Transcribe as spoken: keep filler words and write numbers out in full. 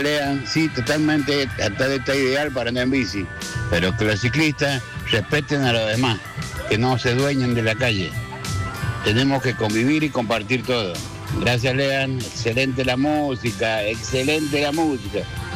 Lean, sí, totalmente, hasta está ideal para andar en bici, pero que los ciclistas respeten a los demás, que no se dueñen de la calle. Tenemos que convivir y compartir todo. Gracias, Lean, excelente la música, excelente la música.